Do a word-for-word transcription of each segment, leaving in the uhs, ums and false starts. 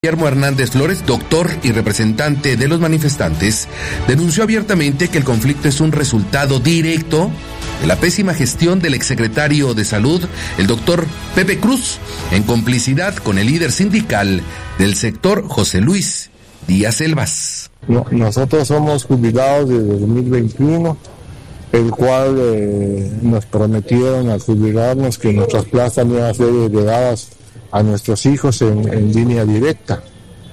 Guillermo Hernández Flores, doctor y representante de los manifestantes, denunció abiertamente que el conflicto es un resultado directo de la pésima gestión del exsecretario de Salud, el doctor Pepe Cruz, en complicidad con el líder sindical del sector, José Luis Díaz Elvas. No, nosotros somos jubilados desde dos mil veintiuno, el cual eh, nos prometieron al jubilarnos que nuestras plazas iban a ser heredadas a nuestros hijos en, en línea directa.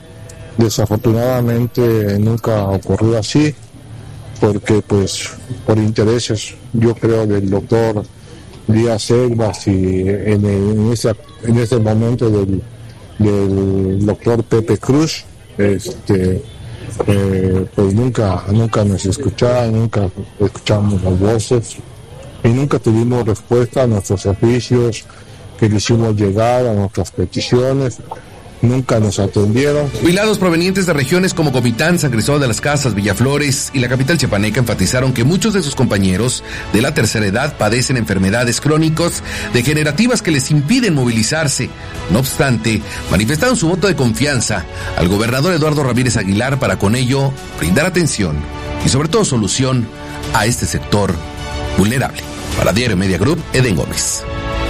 Desafortunadamente nunca ocurrió así, porque pues por intereses, yo creo, del doctor Díaz Elvas y en, en, ese, en ese momento del, del doctor Pepe Cruz, este, eh, pues nunca, nunca nos escuchaban, nunca escuchamos las voces y nunca tuvimos respuesta a nuestros oficios que le hicimos llegar, a nuestras peticiones. Nunca nos atendieron. Jubilados provenientes de regiones como Comitán, San Cristóbal de las Casas, Villaflores y la capital chiapaneca enfatizaron que muchos de sus compañeros de la tercera edad padecen enfermedades crónicas degenerativas que les impiden movilizarse. No obstante, manifestaron su voto de confianza al gobernador Eduardo Ramírez Aguilar para con ello brindar atención y sobre todo solución a este sector vulnerable. Para Diario Media Group, Eden Gómez.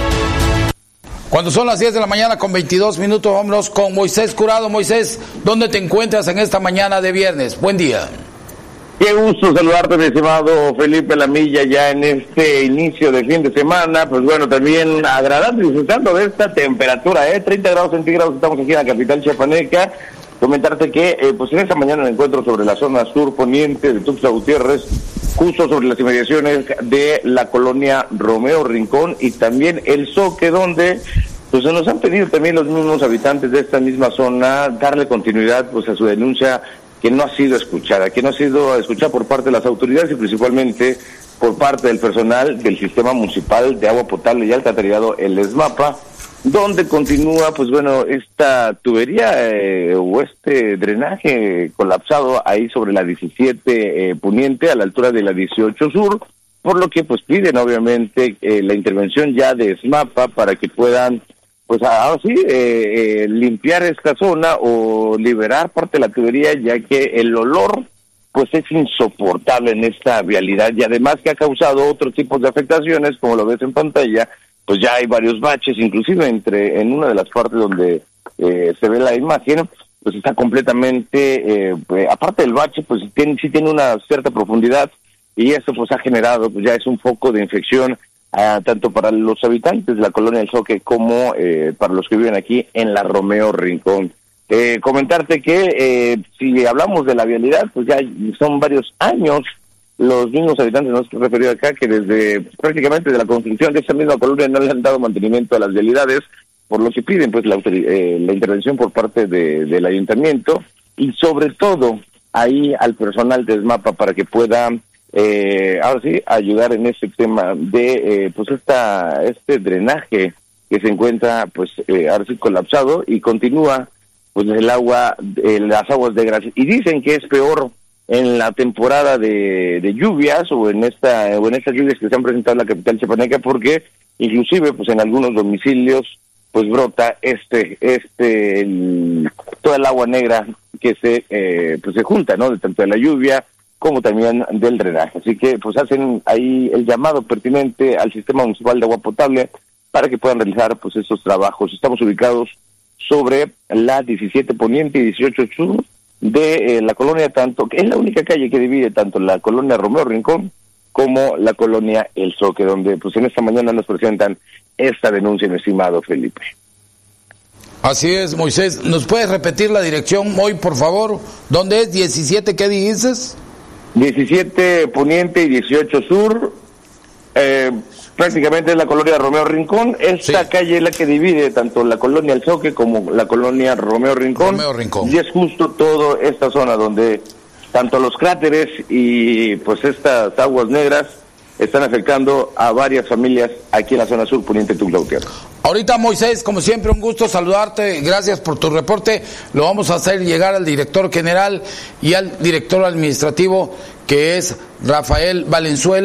Cuando son las diez de la mañana con veintidós minutos, vámonos con Moisés Curado. Moisés, ¿dónde te encuentras en esta mañana de viernes? Buen día. Qué gusto saludarte, mi estimado Felipe Lamilla, ya en este inicio de fin de semana. Pues bueno, también agradable, disfrutando de esta temperatura, ¿eh? treinta grados centígrados, estamos aquí en la capital chiapaneca. Comentarte que, eh, pues en esta mañana me encuentro sobre la zona sur poniente de Tuxtla Gutiérrez, justo sobre las inmediaciones de la colonia Romeo Rincón y también el Zoque, donde pues se nos han pedido también los mismos habitantes de esta misma zona darle continuidad pues a su denuncia que no ha sido escuchada, que no ha sido escuchada por parte de las autoridades y principalmente por parte del personal del Sistema Municipal de Agua Potable y Alcantarillado, el ESMAPA, donde continúa, pues bueno, esta tubería eh, o este drenaje colapsado ahí sobre la diecisiete eh, poniente a la altura de la dieciocho sur, por lo que pues piden obviamente eh, la intervención ya de ESMAPA para que puedan, pues ahora sí, eh, eh, limpiar esta zona o liberar parte de la tubería, ya que el olor pues es insoportable en esta vialidad y además que ha causado otros tipos de afectaciones, como lo ves en pantalla. Pues ya hay varios baches, inclusive entre en una de las partes donde eh, se ve la imagen, pues está completamente, eh, pues, aparte del bache, pues tiene, sí tiene una cierta profundidad y esto pues ha generado, pues ya es un foco de infección uh, tanto para los habitantes de la colonia del Zoque como eh, para los que viven aquí en la Romeo Rincón. Eh, comentarte que eh, si hablamos de la vialidad, pues ya son varios años. Los mismos habitantes nos hemos referido acá que desde prácticamente de la construcción de esta misma colonia no le han dado mantenimiento a las vialidades, por lo que piden pues la, eh, la intervención por parte de, del ayuntamiento y sobre todo ahí al personal de ESMAPA para que pueda eh, ahora sí ayudar en este tema de eh, pues esta este drenaje que se encuentra pues eh, ahora sí colapsado y continúa pues el agua, eh, las aguas de grasa y dicen que es peor en la temporada de, de lluvias o en esta o en estas lluvias que se han presentado en la capital chiapaneca, porque inclusive pues en algunos domicilios pues brota este este el, toda el agua negra que se eh, pues se junta, ¿no? De tanto de la lluvia como también del drenaje. Así que pues hacen ahí el llamado pertinente al Sistema Municipal de Agua Potable para que puedan realizar pues esos trabajos. Estamos ubicados sobre la diecisiete poniente y dieciocho sur de eh, la colonia, tanto que es la única calle que divide tanto la colonia Romeo Rincón como la colonia El Zoque, donde pues en esta mañana nos presentan esta denuncia, mi estimado Felipe. Así es, Moisés. ¿Nos puedes repetir la dirección hoy, por favor? ¿Dónde es? ¿diecisiete qué dices? diecisiete poniente y dieciocho sur, eh, prácticamente es la colonia Romeo Rincón. Esta sí. Calle es la que divide tanto la colonia El Zoque como la colonia Romeo Rincón. Romeo Rincón. Y es justo toda esta zona donde tanto los cráteres y pues estas aguas negras están afectando a varias familias aquí en la zona sur poniente de Tuxtla Gutiérrez. Ahorita, Moisés, como siempre, un gusto saludarte. Gracias por tu reporte. Lo vamos a hacer llegar al director general y al director administrativo, que es Rafael Valenzuela.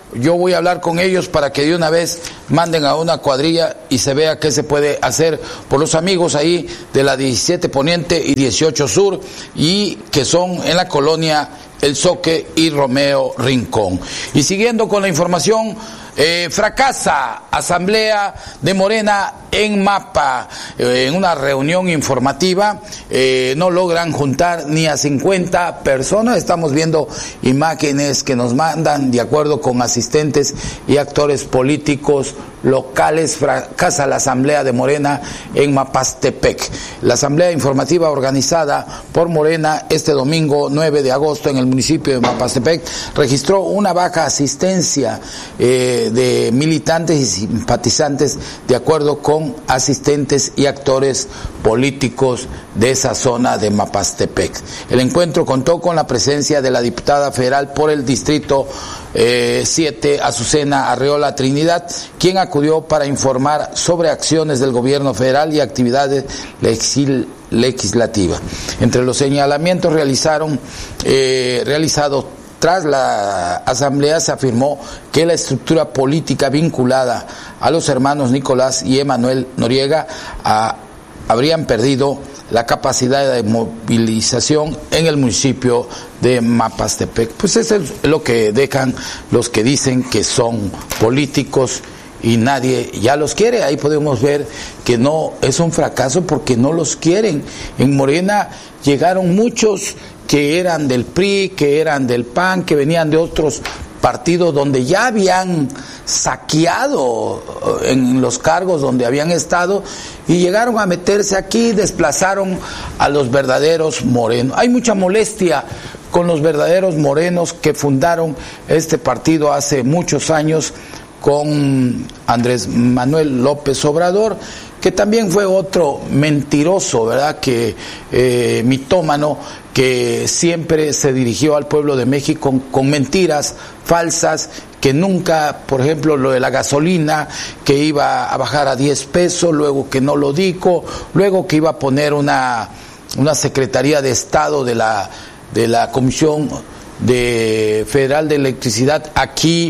yo voy a hablar con ellos para que de una vez manden a una cuadrilla y se vea qué se puede hacer por los amigos ahí de la diecisiete Poniente y dieciocho Sur, y que son en la colonia El Zoque y Romeo Rincón. Y siguiendo con la información, eh, fracasa Asamblea de Morena en Mapa. Eh, en una reunión informativa eh, no logran juntar ni a cincuenta personas. Estamos viendo imágenes que nos mandan de acuerdo con asistentes y actores políticos locales. Fracasa la Asamblea de Morena en Mapastepec. La asamblea informativa organizada por Morena este domingo nueve de agosto en el municipio de Mapastepec registró una baja asistencia eh, de militantes y simpatizantes de acuerdo con asistentes y actores políticos de esa zona de Mapastepec. El encuentro contó con la presencia de la diputada federal por el distrito eh, siete, Azucena Arreola Trinidad, quien acudió para informar sobre acciones del gobierno federal y actividades legis legislativas. Entre los señalamientos realizaron eh, realizados tras la asamblea se afirmó que la estructura política vinculada a los hermanos Nicolás y Emanuel Noriega a, habrían perdido la capacidad de movilización en el municipio de Mapastepec. Pues eso es lo que dejan los que dicen que son políticos y nadie ya los quiere. Ahí podemos ver que no es un fracaso porque no los quieren. En Morena llegaron muchos que eran del P R I, que eran del P A N, que venían de otros partidos donde ya habían saqueado en los cargos donde habían estado y llegaron a meterse aquí, desplazaron a los verdaderos morenos. Hay mucha molestia con los verdaderos morenos que fundaron este partido hace muchos años con Andrés Manuel López Obrador, que también fue otro mentiroso, ¿verdad?, que eh, mitómano, que siempre se dirigió al pueblo de México con, con mentiras falsas, que nunca, por ejemplo, lo de la gasolina, que iba a bajar a diez pesos, luego que no lo dijo, luego que iba a poner una, una Secretaría de Estado de la, de la Comisión de Federal de Electricidad aquí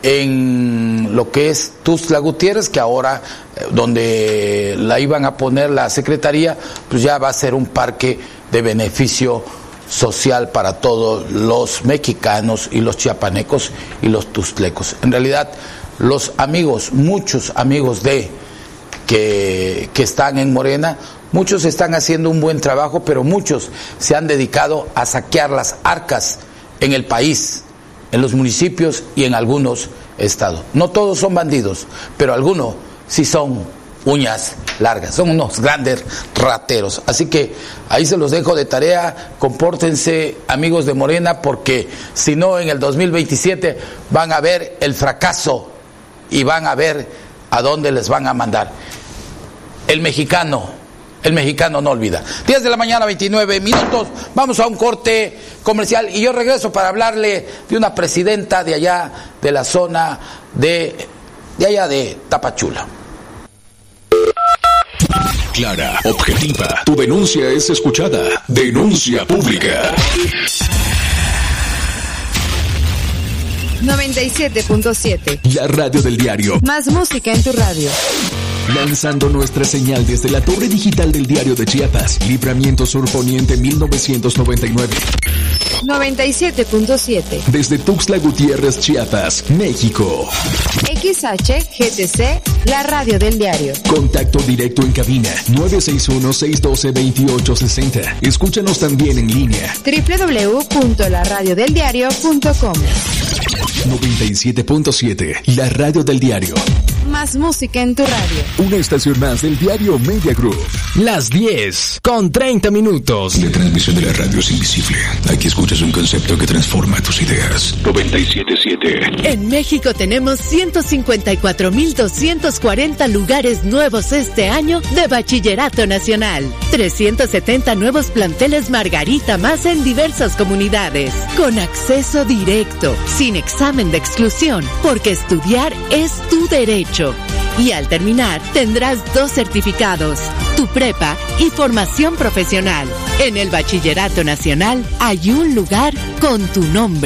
en lo que es Tuxtla Gutiérrez, que ahora eh, donde la iban a poner la secretaría, pues ya va a ser un parque de beneficio social para todos los mexicanos y los chiapanecos y los tuxtlecos. En realidad, los amigos, muchos amigos de que, que están en Morena, muchos están haciendo un buen trabajo, pero muchos se han dedicado a saquear las arcas en el país, en los municipios y en algunos estados. No todos son bandidos, pero algunos sí son uñas largas, son unos grandes rateros. Así que ahí se los dejo de tarea, compórtense, amigos de Morena, porque si no, en el dos mil veintisiete van a ver el fracaso y van a ver a dónde les van a mandar. El mexicano El mexicano no olvida. diez de la mañana, veintinueve minutos. Vamos a un corte comercial y yo regreso para hablarle de una presidenta de allá, de la zona de, de allá de Tapachula. Clara, objetiva. Tu denuncia es escuchada. Denuncia pública. noventa y siete punto siete. La radio del diario. Más música en tu radio. Lanzando nuestra señal desde la torre digital del Diario de Chiapas, Libramiento Sur Poniente mil novecientos noventa y nueve. noventa y siete punto siete. Desde Tuxtla Gutiérrez, Chiapas, México. X H G T C, la radio del diario. Contacto directo en cabina nueve seis uno, seis uno dos, dos ocho seis cero. Escúchanos también en línea. doble u doble u doble u punto la radio del diario punto com. noventa y siete punto siete, la radio del diario. Más música en tu radio. Una estación más del diario Media Group. Las diez con treinta minutos. La transmisión de la radio es invisible. Aquí escuchas un concepto que transforma tus ideas. noventa y siete punto siete. En México tenemos ciento cincuenta y cuatro mil doscientos cuarenta lugares nuevos este año de Bachillerato Nacional. trescientos setenta nuevos planteles Margarita más en diversas comunidades. Con acceso directo, sin examen de exclusión, porque estudiar es tu derecho. Y al terminar tendrás dos certificados, tu prepa y formación profesional. En el Bachillerato Nacional hay un lugar con tu nombre.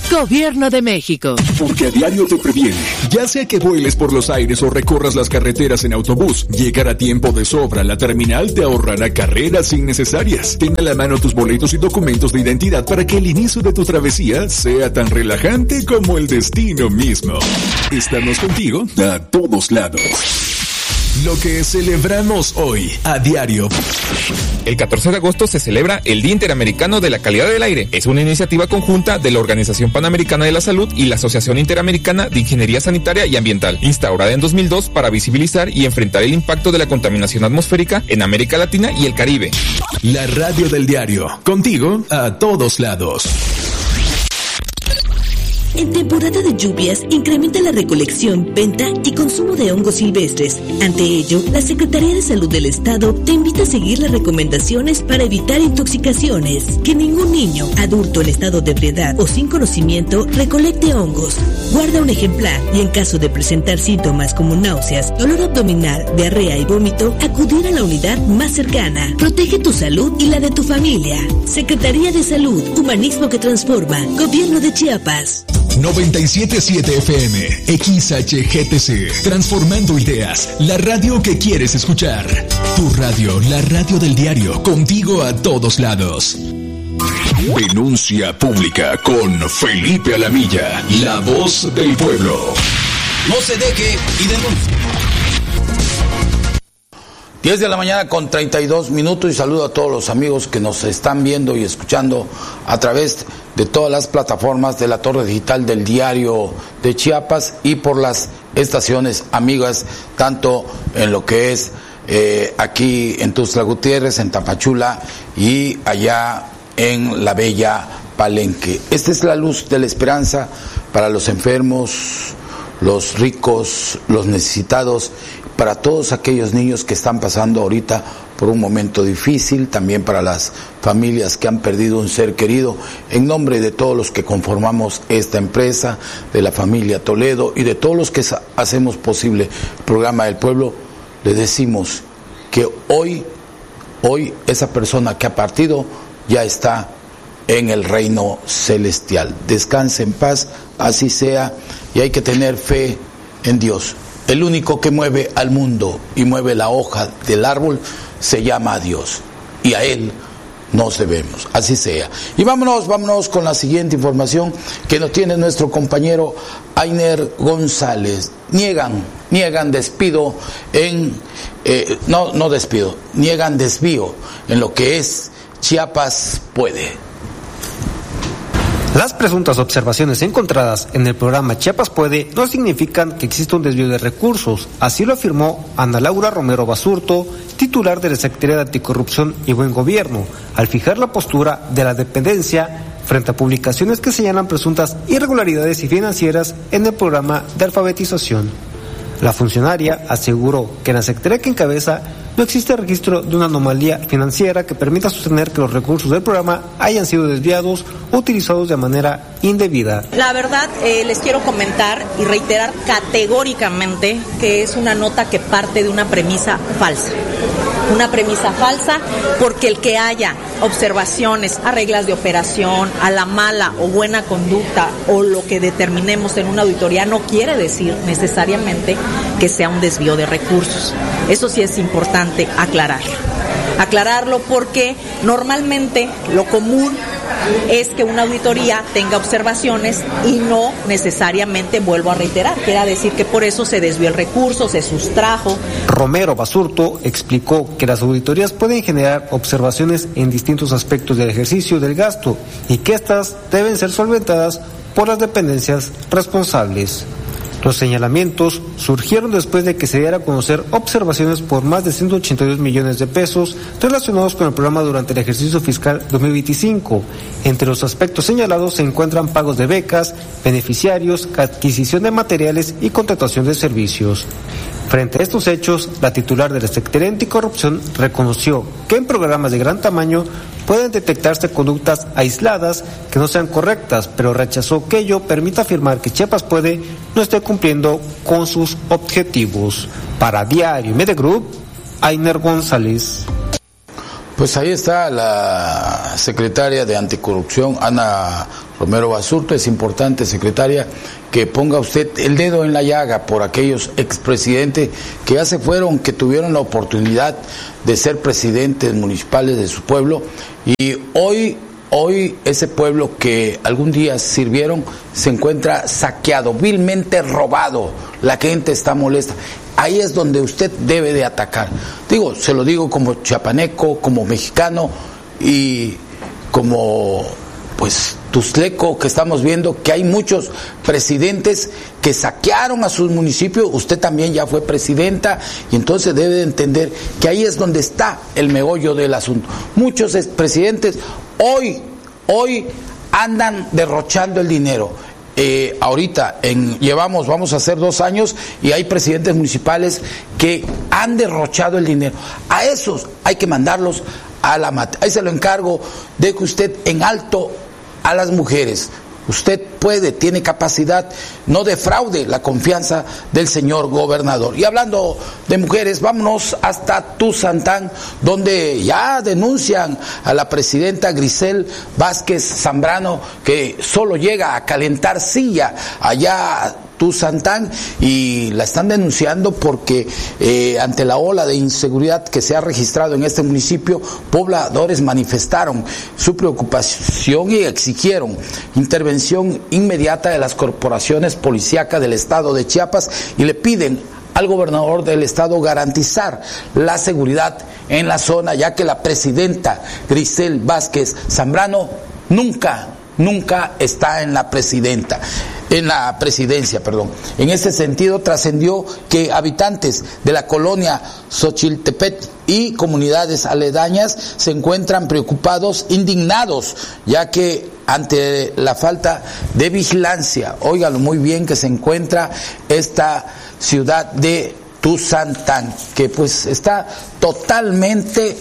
Gobierno de México. Porque a diario te previene. Ya sea que vueles por los aires o recorras las carreteras en autobús, llegar a tiempo de sobra a la terminal te ahorrará carreras innecesarias. Ten a la mano tus boletos y documentos de identidad para que el inicio de tu travesía sea tan relajante como el destino mismo. Estamos contigo a todos lados. Lo que celebramos hoy a diario. El catorce de agosto se celebra el Día Interamericano de la Calidad del Aire. Es una iniciativa conjunta de la Organización Panamericana de la Salud y la Asociación Interamericana de Ingeniería Sanitaria y Ambiental, instaurada en dos mil dos para visibilizar y enfrentar el impacto de la contaminación atmosférica en América Latina y el Caribe. La radio del diario, contigo a todos lados. En temporada de lluvias, incrementa la recolección, venta y consumo de hongos silvestres. Ante ello, la Secretaría de Salud del Estado te invita a seguir las recomendaciones para evitar intoxicaciones. Que ningún niño, adulto en estado de ebriedad o sin conocimiento recolecte hongos. Guarda un ejemplar y en caso de presentar síntomas como náuseas, dolor abdominal, diarrea y vómito, acudir a la unidad más cercana. Protege tu salud y la de tu familia. Secretaría de Salud, Humanismo que Transforma, Gobierno de Chiapas. noventa y siete punto siete F M, X H G T C, transformando ideas, la radio que quieres escuchar. Tu radio, la radio del diario, contigo a todos lados. Denuncia pública con Felipe Alamilla, la voz del pueblo. No se deje y denuncie. diez de la mañana con treinta y dos minutos y saludo a todos los amigos que nos están viendo y escuchando a través de todas las plataformas de la torre digital del diario de Chiapas y por las estaciones amigas, tanto en lo que es eh, aquí en Tuxtla Gutiérrez, en Tapachula y allá en la bella Palenque. Esta es la luz de la esperanza para los enfermos, los ricos, los necesitados, para todos aquellos niños que están pasando ahorita por un momento difícil, también para las familias que han perdido un ser querido. En nombre de todos los que conformamos esta empresa, de la familia Toledo y de todos los que hacemos posible el programa del pueblo, le decimos que hoy, hoy esa persona que ha partido ya está en el reino celestial. Descanse en paz, así sea, y hay que tener fe en Dios. El único que mueve al mundo y mueve la hoja del árbol se llama Dios, y a Él nos debemos, así sea. Y vámonos, vámonos con la siguiente información que nos tiene nuestro compañero Ainer González. Niegan, niegan despido en, eh, no, no despido, niegan desvío en lo que es Chiapas Puede. Las presuntas observaciones encontradas en el programa Chiapas Puede no significan que exista un desvío de recursos, así lo afirmó Ana Laura Romero Basurto, titular de la Secretaría de Anticorrupción y Buen Gobierno, al fijar la postura de la dependencia frente a publicaciones que señalan presuntas irregularidades y financieras en el programa de alfabetización. La funcionaria aseguró que en la secretaría que encabeza no existe registro de una anomalía financiera que permita sostener que los recursos del programa hayan sido desviados o utilizados de manera indebida. La verdad, eh, les quiero comentar y reiterar categóricamente que es una nota que parte de una premisa falsa. Una premisa falsa porque el que haya observaciones a reglas de operación, a la mala o buena conducta o lo que determinemos en una auditoría no quiere decir necesariamente que sea un desvío de recursos. Eso sí es importante aclararlo. Aclararlo porque normalmente lo común es que una auditoría tenga observaciones y no necesariamente, vuelvo a reiterar, quiera decir que por eso se desvió el recurso, se sustrajo. Romero Basurto explicó que las auditorías pueden generar observaciones en distintos aspectos del ejercicio del gasto y que estas deben ser solventadas por las dependencias responsables. Los señalamientos surgieron después de que se diera a conocer observaciones por más de ciento ochenta y dos millones de pesos relacionados con el programa durante el ejercicio fiscal dos mil veinticinco. Entre los aspectos señalados se encuentran pagos de becas, beneficiarios, adquisición de materiales y contratación de servicios. Frente a estos hechos, la titular de la Secretaría Anticorrupción reconoció que en programas de gran tamaño pueden detectarse conductas aisladas que no sean correctas, pero rechazó que ello permita afirmar que Chiapas Puede no esté cumpliendo con sus objetivos. Para Diario Media Group, Ainer González. Pues ahí está la secretaria de Anticorrupción, Ana Romero Basurto. Es importante, secretaria, que ponga usted el dedo en la llaga por aquellos expresidentes que ya se fueron, que tuvieron la oportunidad de ser presidentes municipales de su pueblo, y hoy, hoy ese pueblo que algún día sirvieron se encuentra saqueado, vilmente robado. La gente está molesta. Ahí es donde usted debe de atacar. Digo, se lo digo como chiapaneco, como mexicano y como pues tuzleco, que estamos viendo que hay muchos presidentes que saquearon a sus municipios. Usted también ya fue presidenta y entonces debe de entender que ahí es donde está el meollo del asunto. Muchos presidentes hoy, hoy andan derrochando el dinero. Eh, ahorita en, llevamos, vamos a hacer dos años y hay presidentes municipales que han derrochado el dinero. A esos hay que mandarlos a la mata. Ahí se lo encargo, deje usted en alto a las mujeres. Usted puede, tiene capacidad, no defraude la confianza del señor gobernador. Y hablando de mujeres, vámonos hasta Tuzantán, donde ya denuncian a la presidenta Grisel Vázquez Zambrano, que solo llega a calentar silla allá Tuzantán, y la están denunciando porque eh, ante la ola de inseguridad que se ha registrado en este municipio, pobladores manifestaron su preocupación y exigieron intervención inmediata de las corporaciones policíacas del estado de Chiapas y le piden al gobernador del estado garantizar la seguridad en la zona, ya que la presidenta Grisel Vázquez Zambrano nunca nunca está en la presidenta, en la presidencia, perdón. En ese sentido trascendió que habitantes de la colonia Xochiltepec y comunidades aledañas se encuentran preocupados, indignados, ya que ante la falta de vigilancia, óigalo muy bien, que se encuentra esta ciudad de Tuzantán, que pues está totalmente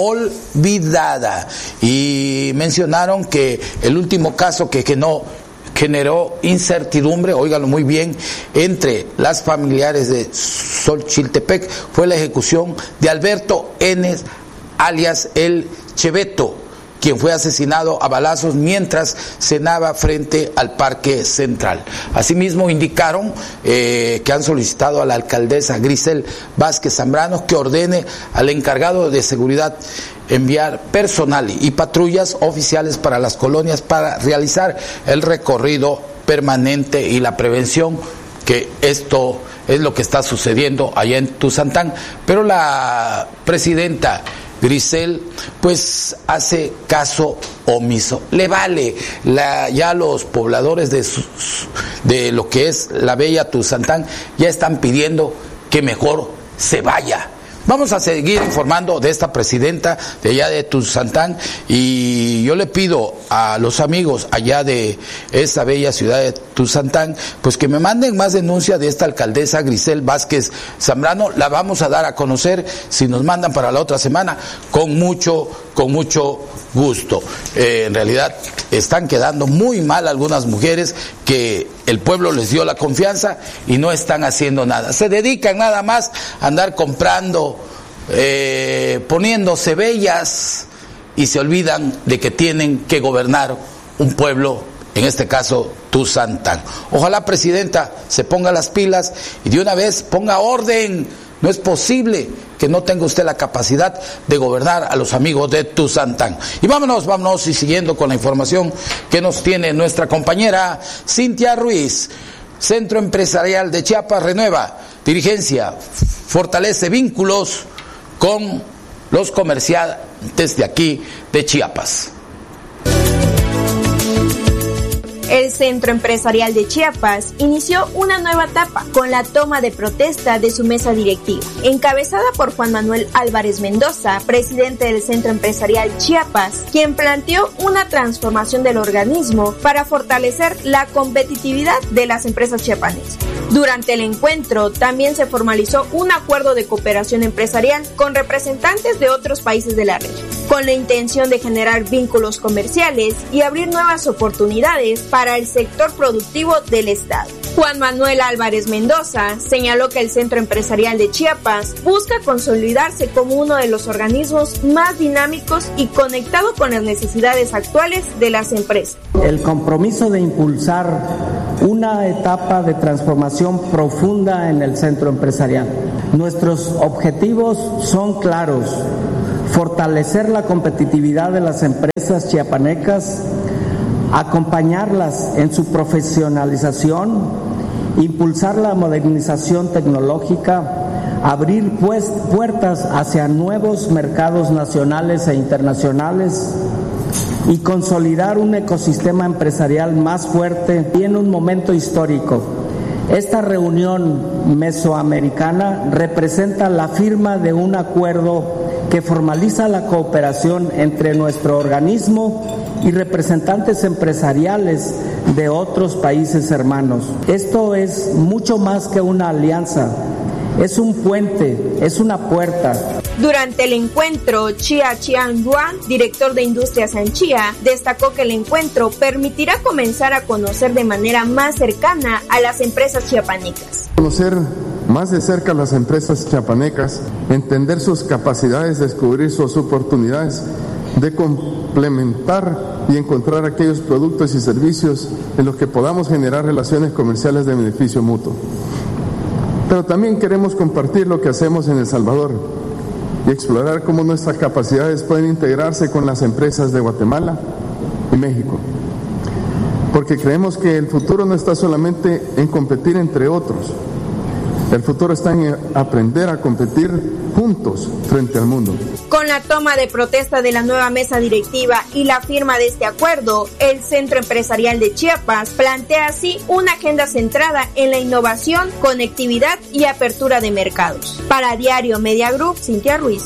olvidada, y mencionaron que el último caso que, que no generó incertidumbre, óigalo muy bien, entre las familiares de Xochiltepec fue la ejecución de Alberto N., alias El Cheveto, quien fue asesinado a balazos mientras cenaba frente al Parque Central. Asimismo indicaron eh, que han solicitado a la alcaldesa Grisel Vázquez Zambrano que ordene al encargado de seguridad enviar personal y patrullas oficiales para las colonias para realizar el recorrido permanente y la prevención, que esto es lo que está sucediendo allá en Tuzantán. Pero la presidenta Grisel pues hace caso omiso, le vale. La, ya los pobladores de, sus, de lo que es la bella Tuzantán ya están pidiendo que mejor se vaya. Vamos a seguir informando de esta presidenta de allá de Tuzantán, y yo le pido a los amigos allá de esa bella ciudad de Tuzantán pues que me manden más denuncias de esta alcaldesa Grisel Vázquez Zambrano. La vamos a dar a conocer, si nos mandan para la otra semana, con mucho, con mucho gusto. Eh, en realidad están quedando muy mal algunas mujeres que el pueblo les dio la confianza y no están haciendo nada. Se dedican nada más a andar comprando, eh, poniéndose bellas, y se olvidan de que tienen que gobernar un pueblo, en este caso Tuzantán. Ojalá, presidenta, se ponga las pilas y de una vez ponga orden. No es posible que no tenga usted la capacidad de gobernar a los amigos de Tuzantán. Y vámonos, vámonos y siguiendo con la información que nos tiene nuestra compañera Cintia Ruiz. Centro Empresarial de Chiapas renueva dirigencia, fortalece vínculos con los comerciantes de aquí de Chiapas. El Centro Empresarial de Chiapas inició una nueva etapa con la toma de protesta de su mesa directiva, encabezada por Juan Manuel Álvarez Mendoza, presidente del Centro Empresarial Chiapas, quien planteó una transformación del organismo para fortalecer la competitividad de las empresas chiapanesas. Durante el encuentro también se formalizó un acuerdo de cooperación empresarial con representantes de otros países de la región, con la intención de generar vínculos comerciales y abrir nuevas oportunidades para el sector productivo del Estado. Juan Manuel Álvarez Mendoza señaló que el Centro Empresarial de Chiapas busca consolidarse como uno de los organismos más dinámicos y conectado con las necesidades actuales de las empresas. El compromiso de impulsar una etapa de transformación profunda en el centro empresarial. Nuestros objetivos son claros: fortalecer la competitividad de las empresas chiapanecas, acompañarlas en su profesionalización, impulsar la modernización tecnológica, abrir pues puertas hacia nuevos mercados nacionales e internacionales y consolidar un ecosistema empresarial más fuerte y en un momento histórico. Esta reunión mesoamericana representa la firma de un acuerdo que formaliza la cooperación entre nuestro organismo y representantes empresariales de otros países hermanos. Esto es mucho más que una alianza, es un puente, es una puerta. Durante el encuentro, Chia Chiang Yuan, director de Industrias Anchia, destacó que el encuentro permitirá comenzar a conocer de manera más cercana a las empresas chiapanecas. Conocer más de cerca a las empresas chiapanecas, entender sus capacidades, descubrir sus oportunidades de complementar y encontrar aquellos productos y servicios en los que podamos generar relaciones comerciales de beneficio mutuo. Pero también queremos compartir lo que hacemos en El Salvador y explorar cómo nuestras capacidades pueden integrarse con las empresas de Guatemala y México. Porque creemos que el futuro no está solamente en competir entre otros, el futuro está en aprender a competir juntos frente al mundo. Con la toma de protesta de la nueva mesa directiva y la firma de este acuerdo, el Centro Empresarial de Chiapas plantea así una agenda centrada en la innovación, conectividad y apertura de mercados. Para Diario Media Group, Cintia Ruiz.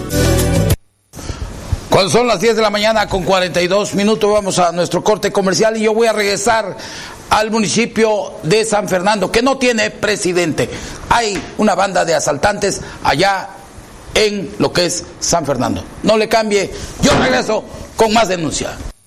Cuando son las diez de la mañana con cuarenta y dos minutos, vamos a nuestro corte comercial y yo voy a regresar al municipio de San Fernando, que no tiene presidente. Hay una banda de asaltantes allá en lo que es San Fernando. No le cambie, yo regreso con más denuncia.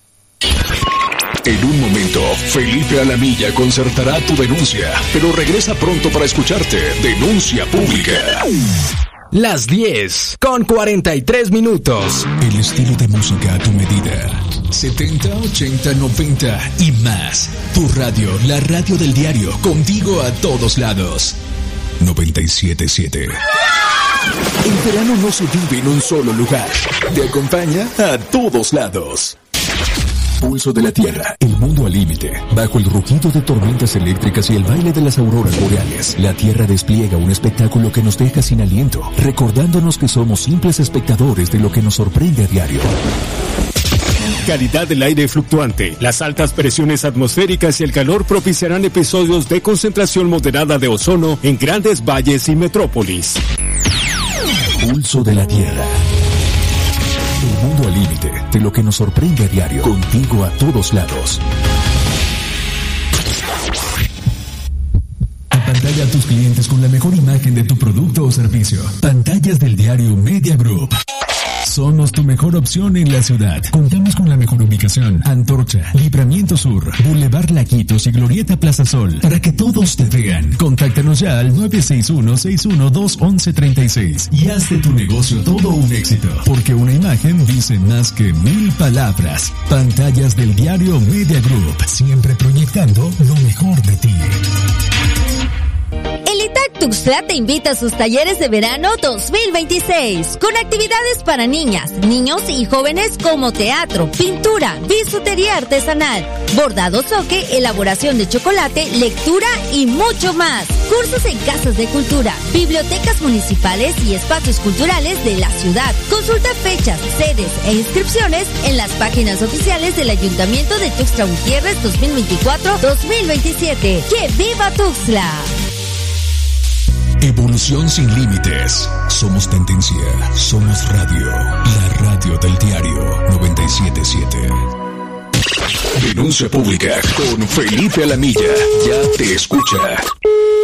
En un momento, Felipe Alamilla concertará tu denuncia, pero regresa pronto para escucharte. Denuncia Pública. Las diez con cuarenta y tres minutos. El estilo de música a tu medida. setenta, ochenta, noventa y más. Tu radio, la radio del diario, contigo a todos lados. noventa y siete punto siete. El verano no se vive en un solo lugar. Te acompaña a todos lados. Pulso de la Tierra, el mundo al límite. Bajo el rugido de tormentas eléctricas y el baile de las auroras boreales, la Tierra despliega un espectáculo que nos deja sin aliento, recordándonos que somos simples espectadores de lo que nos sorprende a diario. Calidad del aire fluctuante, las altas presiones atmosféricas y el calor propiciarán episodios de concentración moderada de ozono en grandes valles y metrópolis. Pulso de la Tierra. El mundo al límite de lo que nos sorprende a diario, contigo a todos lados. Apantalla a tus clientes con la mejor imagen de tu producto o servicio. Pantallas del diario Media Group. Somos tu mejor opción en la ciudad. Contamos con la mejor ubicación: Antorcha, Libramiento Sur, Boulevard Laquitos y Glorieta Plaza Sol. Para que todos te vean, contáctanos ya al nueve seis uno, seis uno dos, once treinta y seis y haz de tu negocio todo un éxito. Porque una imagen dice más que mil palabras. Pantallas del diario Media Group, siempre proyectando lo mejor de ti. El I T A C Tuxtla te invita a sus talleres de verano dos mil veintiséis, con actividades para niñas, niños y jóvenes como teatro, pintura, bisutería artesanal, bordado soque, elaboración de chocolate, lectura y mucho más. Cursos en casas de cultura, bibliotecas municipales y espacios culturales de la ciudad. Consulta fechas, sedes e inscripciones en las páginas oficiales del Ayuntamiento de Tuxtla Gutiérrez dos mil veinticuatro dos mil veintisiete. ¡Que viva Tuxtla! Evolución sin límites. Somos tendencia. Somos radio. La radio del diario noventa y siete punto siete. Denuncia Pública con Felipe Alamilla. Ya te escucha.